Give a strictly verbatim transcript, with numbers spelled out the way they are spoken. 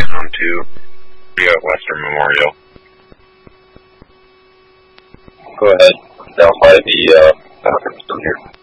down to be at Western Memorial. Go ahead. Down by the uh, bathroom still here.